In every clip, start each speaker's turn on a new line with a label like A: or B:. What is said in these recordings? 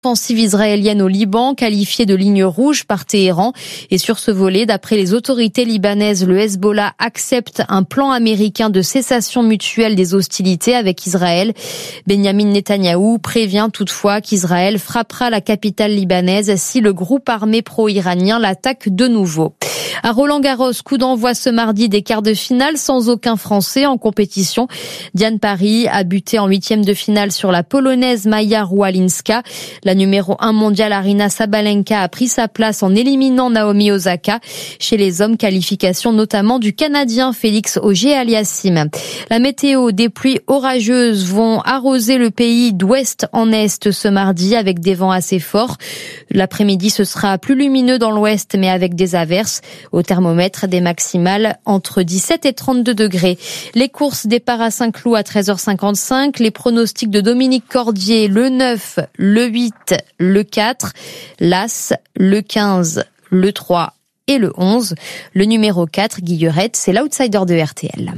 A: Offensive israélienne au Liban, qualifiée de ligne rouge par Téhéran. Et sur ce volet, d'après les autorités libanaises, le Hezbollah accepte un plan américain de cessation mutuelle des hostilités avec Israël. Benyamin Netanyahou prévient toutefois qu'Israël frappera la capitale libanaise si le groupe armé pro-iranien l'attaque de nouveau. À Roland-Garros, coup d'envoi ce mardi des quarts de finale sans aucun Français en compétition. Diane Parry a buté en huitième de finale sur la Polonaise Maja Rualinska. La numéro 1 mondiale Aryna Sabalenka a pris sa place en éliminant Naomi Osaka. Chez les hommes, qualification notamment du Canadien Félix Auger-Aliassime. La météo, des pluies orageuses vont arroser le pays d'ouest en est ce mardi avec des vents assez forts. L'après-midi, ce sera plus lumineux dans l'ouest mais avec des averses. Au thermomètre, des maximales entre 17 et 32 degrés. Les courses départ à Saint-Cloud à 13h55. Les pronostics de Dominique Cordier, le 9, le 8, le 4, l'As, le 15, le 3 et le 11. Le numéro 4, Guillerette, c'est l'outsider de RTL.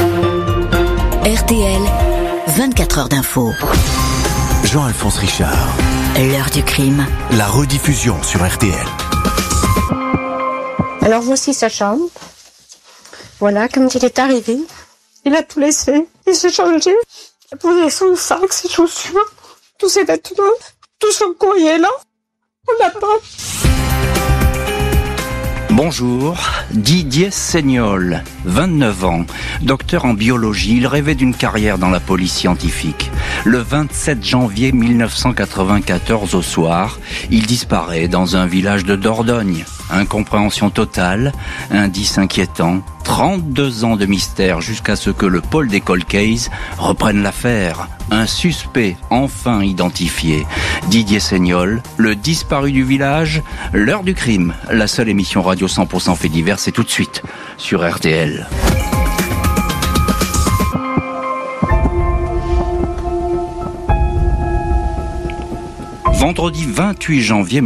B: RTL, 24 heures d'info.
C: Jean-Alphonse Richard.
B: L'heure du crime.
C: La rediffusion sur RTL.
D: Alors voici sa chambre. Voilà, comme il est arrivé, il a tout laissé. Il s'est changé. Il a posé son sac, ses chaussures, tous ses vêtements, tout son courrier là. On n'a pas.
E: Bonjour, Didier Seignol, 29 ans, docteur en biologie. Il rêvait d'une carrière dans la police scientifique. Le 27 janvier 1994 au soir, il disparaît dans un village de Dordogne. Incompréhension totale, indice inquiétant, 32 ans de mystère jusqu'à ce que le pôle des cold cases reprenne l'affaire. Un suspect enfin identifié. Didier Seignol, le disparu du village, l'heure du crime. La seule émission radio 100% fait divers, c'est tout de suite sur RTL. Vendredi 28 janvier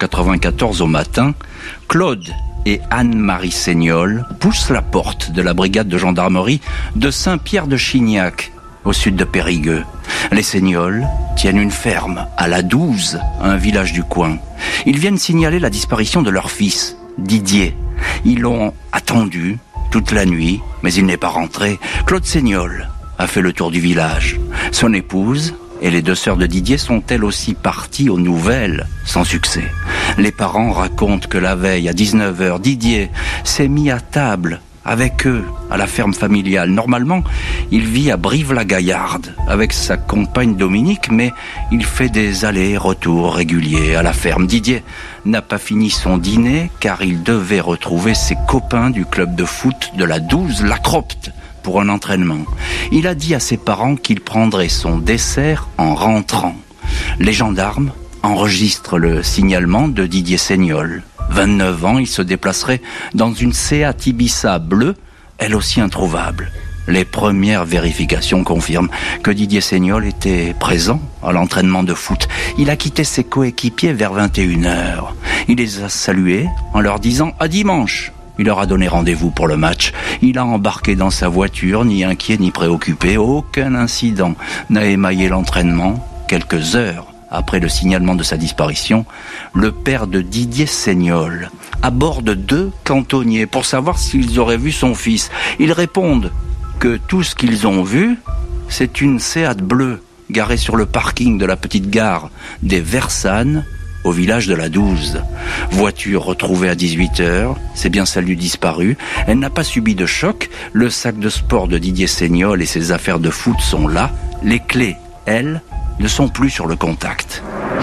E: 1994 au matin, Claude et Anne-Marie Seignol poussent la porte de la brigade de gendarmerie de Saint-Pierre-de-Chignac, au sud de Périgueux. Les Seignol tiennent une ferme à la 12, un village du coin. Ils viennent signaler la disparition de leur fils, Didier. Ils l'ont attendu toute la nuit, mais il n'est pas rentré. Claude Seignol a fait le tour du village. Son épouse et les deux sœurs de Didier sont elles aussi parties aux nouvelles, sans succès. Les parents racontent que la veille, à 19h, Didier s'est mis à table avec eux, à la ferme familiale. Normalement, il vit à Brive-la-Gaillarde avec sa compagne Dominique, mais il fait des allers-retours réguliers à la ferme. Didier n'a pas fini son dîner car il devait retrouver ses copains du club de foot de la 12, la Cropte, pour un entraînement. Il a dit à ses parents qu'il prendrait son dessert en rentrant. Les gendarmes enregistrent le signalement de Didier Seignol. 29 ans, il se déplacerait dans une Seat Ibiza bleue, elle aussi introuvable. Les premières vérifications confirment que Didier Seignol était présent à l'entraînement de foot. Il a quitté ses coéquipiers vers 21h. Il les a salués en leur disant « à dimanche ». Il leur a donné rendez-vous pour le match. Il a embarqué dans sa voiture, ni inquiet ni préoccupé. Aucun incident n'a émaillé l'entraînement. Quelques heures après le signalement de sa disparition, le père de Didier Seignol aborde deux cantonniers pour savoir s'ils auraient vu son fils. Ils répondent que tout ce qu'ils ont vu, c'est une Seat bleue garée sur le parking de la petite gare des Versanes, au village de la 12. Voiture retrouvée à 18h, c'est bien celle du disparu. Elle n'a pas subi de choc. Le sac de sport de Didier Seignol et ses affaires de foot sont là. Les clés, elles, ne sont plus sur le contact.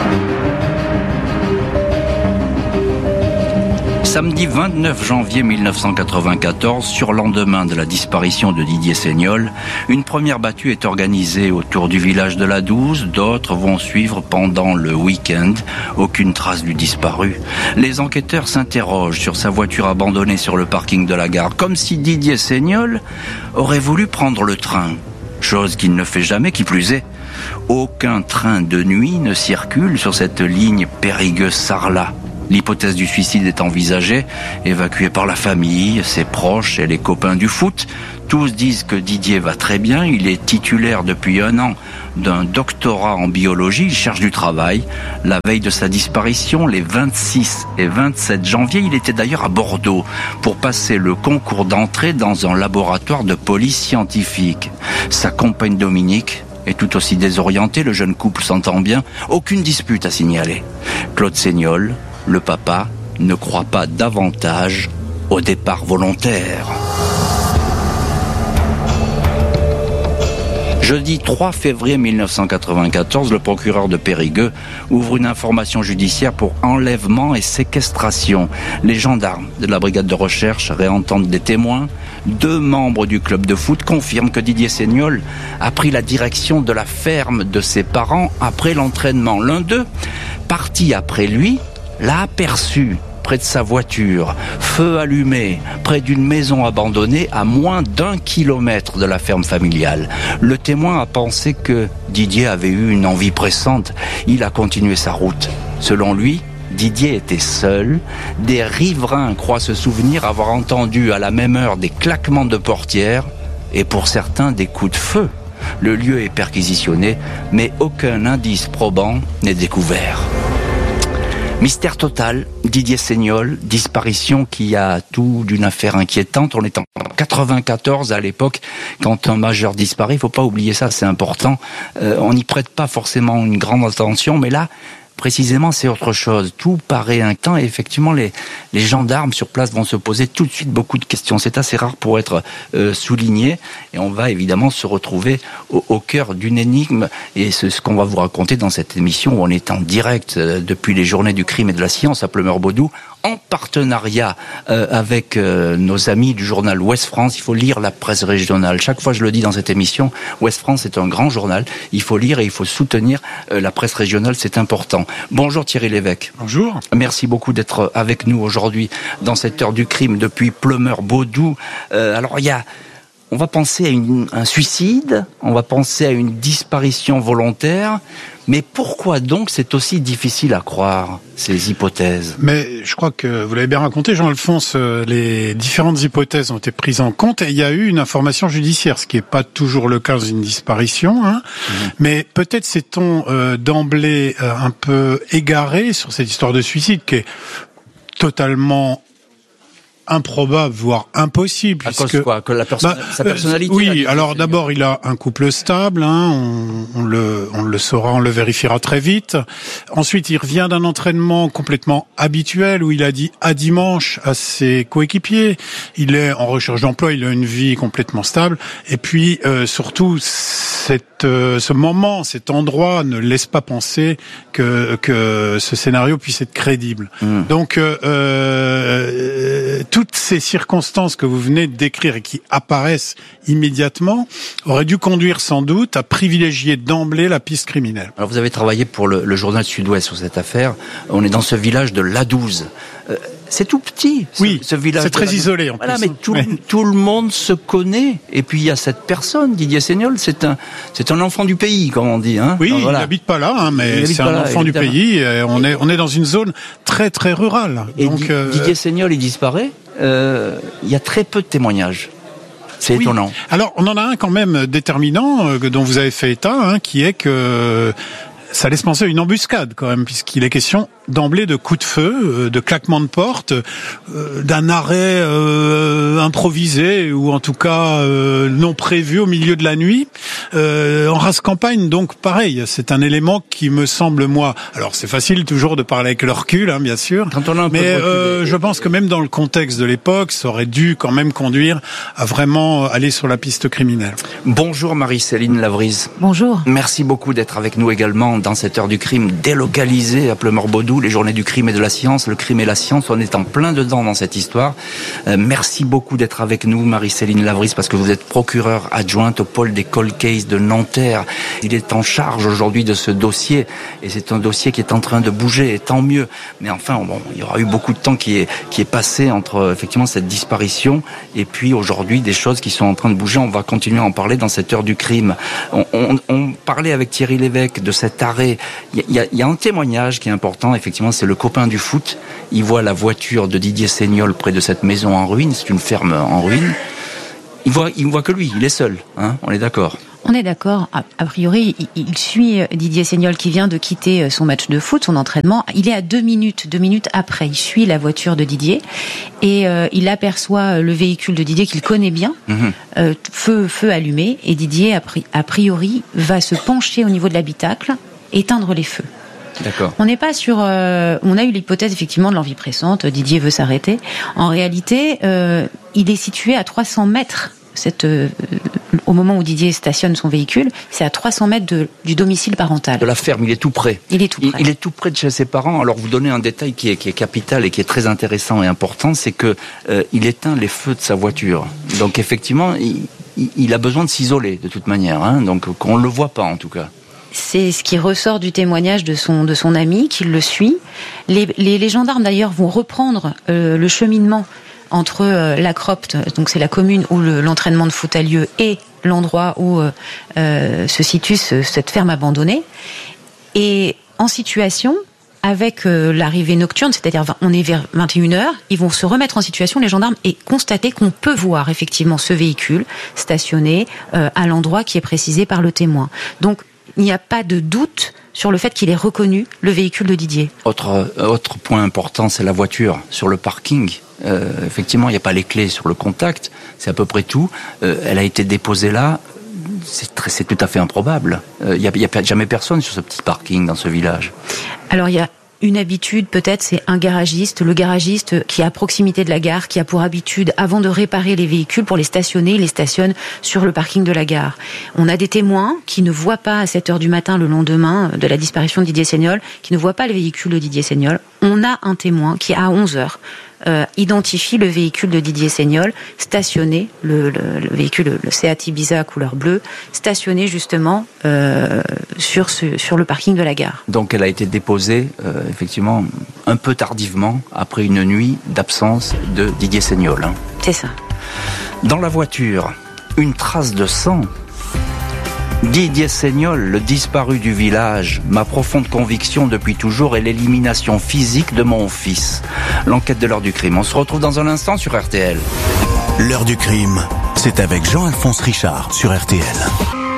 E: Samedi 29 janvier 1994, surlendemain de la disparition de Didier Seignol, une première battue est organisée autour du village de la 12. D'autres vont suivre pendant le week-end. Aucune trace du disparu. Les enquêteurs s'interrogent sur sa voiture abandonnée sur le parking de la gare, comme si Didier Seignol aurait voulu prendre le train. Chose qu'il ne fait jamais, qui plus est. Aucun train de nuit ne circule sur cette ligne Périgueux-Sarlat. L'hypothèse du suicide est envisagée, évacuée par la famille, ses proches et les copains du foot. Tous disent que Didier va très bien, il est titulaire depuis 1 an d'un doctorat en biologie, il cherche du travail. La veille de sa disparition, les 26 et 27 janvier, il était d'ailleurs à Bordeaux pour passer le concours d'entrée dans un laboratoire de police scientifique. Sa compagne Dominique est tout aussi désorientée, le jeune couple s'entend bien, aucune dispute à signaler. Claude Seignol, le papa, ne croit pas davantage au départ volontaire. Jeudi 3 février 1994, le procureur de Périgueux ouvre une information judiciaire pour enlèvement et séquestration. Les gendarmes de la brigade de recherche réentendent des témoins. 2 membres du club de foot confirment que Didier Seignol a pris la direction de la ferme de ses parents après l'entraînement. L'un d'eux, parti après lui, l'a aperçu près de sa voiture, feu allumé, près d'une maison abandonnée à moins d'1 kilomètre de la ferme familiale. Le témoin a pensé que Didier avait eu une envie pressante. Il a continué sa route. Selon lui, Didier était seul. Des riverains croient se souvenir avoir entendu à la même heure des claquements de portières et pour certains des coups de feu. Le lieu est perquisitionné, mais aucun indice probant n'est découvert. Mystère total, Didier Seignol, disparition qui a tout d'une affaire inquiétante. On est en 94 à l'époque, quand un majeur disparaît, il ne faut pas oublier ça, c'est important. On n'y prête pas forcément une grande attention, mais là, précisément, c'est autre chose. Tout paraît inquiétant et effectivement, les gendarmes sur place vont se poser tout de suite beaucoup de questions. C'est assez rare pour être souligné et on va évidemment se retrouver au cœur d'une énigme et c'est ce qu'on va vous raconter dans cette émission où on est en direct depuis les Journées du crime et de la science à Pleumeur-Baudou, en partenariat avec nos amis du journal Ouest France. Il faut lire la presse régionale. Chaque fois, je le dis dans cette émission, Ouest France est un grand journal. Il faut lire et il faut soutenir la presse régionale, c'est important. Bonjour Thierry Lévesque.
F: Bonjour.
E: Merci beaucoup d'être avec nous aujourd'hui dans cette heure du crime depuis Pleumeur-Baudou. Alors on va penser à un suicide, on va penser à une disparition volontaire, mais pourquoi donc c'est aussi difficile à croire, ces hypothèses ?
F: Mais je crois que vous l'avez bien raconté, Jean-Alphonse, les différentes hypothèses ont été prises en compte et il y a eu une information judiciaire, ce qui n'est pas toujours le cas d'une disparition, mais peut-être s'est-on d'emblée un peu égaré sur cette histoire de suicide qui est totalement improbable, voire impossible.
E: À cause de quoi ? Que sa personnalité.
F: Oui, alors d'abord, il a un couple stable, on le saura, on le vérifiera très vite. Ensuite, il revient d'un entraînement complètement habituel où il a dit à dimanche à ses coéquipiers. Il est en recherche d'emploi, il a une vie complètement stable. Et puis, surtout, ce moment, cet endroit ne laisse pas penser que ce scénario puisse être crédible. Donc, toutes ces circonstances que vous venez de décrire et qui apparaissent immédiatement auraient dû conduire sans doute à privilégier d'emblée la piste criminelle.
E: Alors vous avez travaillé pour le journal Sud-Ouest sur cette affaire. On est dans ce village de Ladouze. C'est tout petit, ce village.
F: C'est très isolé en plus.
E: Voilà, mais tout le monde se connaît. Et puis il y a cette personne, Didier Seignol, c'est un enfant du pays, comme on dit. Hein.
F: Oui, il n'habite pas là, mais c'est un enfant du pays. Et on est dans une zone très très rurale.
E: Et donc Didier Seignol, il disparaît. Il y a très peu de témoignages. C'est étonnant.
F: Alors, on en a un quand même déterminant dont vous avez fait état, qui est que ça laisse penser à une embuscade quand même, puisqu'il est question d'emblée de coups de feu, de claquements de porte, d'un arrêt improvisé ou en tout cas non prévu au milieu de la nuit. En race campagne, donc pareil, c'est un élément qui me semble, moi, alors c'est facile toujours de parler avec le recul, bien sûr, mais je pense que même dans le contexte de l'époque, ça aurait dû quand même conduire à vraiment aller sur la piste criminelle.
E: Bonjour Marie-Céline Lavrise.
A: Bonjour.
E: Merci beaucoup d'être avec nous également dans cette heure du crime délocalisée à Pleumeur-Baudou, les Journées du crime et de la science, le crime et la science, on est en plein dedans dans cette histoire. Merci beaucoup d'être avec nous, Marie-Céline Lavrise, parce que vous êtes procureure adjointe au pôle des cold cases de Nanterre. Il est en charge aujourd'hui de ce dossier, et c'est un dossier qui est en train de bouger, et tant mieux. Mais enfin, il y aura eu beaucoup de temps qui est passé entre effectivement cette disparition et puis aujourd'hui des choses qui sont en train de bouger. On va continuer à en parler dans cette heure du crime. On parlait avec Thierry Lévesque de cet arrêt. Il y a un témoignage qui est important, effectivement, effectivement, c'est le copain du foot. Il voit la voiture de Didier Seignol près de cette maison en ruine. C'est une ferme en ruine. Il voit que lui, il est seul, hein, on est d'accord.
G: On est d'accord. A priori, il suit Didier Seignol qui vient de quitter son match de foot, son entraînement. Il est à 2 minutes après. Il suit la voiture de Didier et il aperçoit le véhicule de Didier qu'il connaît bien, feu allumé. Et Didier, a priori, va se pencher au niveau de l'habitacle, éteindre les feux.
E: D'accord.
G: On n'est pas sur. On a eu l'hypothèse effectivement de l'envie pressante. Didier veut s'arrêter. En réalité, il est situé à 300 mètres. Au moment où Didier stationne son véhicule, c'est à 300 mètres du domicile parental.
E: De la ferme, il est tout près.
G: Il est tout près
E: de chez ses parents. Alors vous donnez un détail qui est capital et qui est très intéressant et important, c'est que il éteint les feux de sa voiture. Donc effectivement, il a besoin de s'isoler de toute manière. Hein, donc qu'on le voit pas en tout cas.
G: C'est ce qui ressort du témoignage de son ami qui le suit. Les gendarmes d'ailleurs vont reprendre le cheminement entre la cropte, donc c'est la commune où l'entraînement de foot a lieu, et l'endroit où se situe cette ferme abandonnée. Et en situation, avec l'arrivée nocturne, c'est-à-dire on est vers 21h, ils vont se remettre en situation, les gendarmes, et constater qu'on peut voir effectivement ce véhicule stationné à l'endroit qui est précisé par le témoin. Donc il n'y a pas de doute sur le fait qu'il ait reconnu le véhicule de Didier.
E: Autre point important, c'est la voiture sur le parking. Effectivement, il n'y a pas les clés sur le contact, c'est à peu près tout. Elle a été déposée là, c'est tout à fait improbable. Il n'y a jamais personne sur ce petit parking dans ce village.
G: Alors il y a une habitude, peut-être, c'est un garagiste. Le garagiste qui est à proximité de la gare, qui a pour habitude, avant de réparer les véhicules, pour les stationner, il les stationne sur le parking de la gare. On a des témoins qui ne voient pas à 7h du matin, le lendemain de la disparition de Didier Seignol, qui ne voient pas le véhicule de Didier Seignol. On a un témoin qui, à 11h, identifie le véhicule de Didier Seignol, stationné, le véhicule, le Seat Ibiza couleur bleue, stationné justement sur le parking de la gare.
E: Donc elle a été déposée effectivement un peu tardivement, après une nuit d'absence de Didier Seignol. Hein.
G: C'est ça.
E: Dans la voiture, une trace de sang. Didier Seignol, le disparu du village. Ma profonde conviction depuis toujours est l'élimination physique de mon fils. L'enquête de l'heure du crime. On se retrouve dans un instant sur RTL.
C: L'heure du crime, c'est avec Jean-Alphonse Richard sur RTL.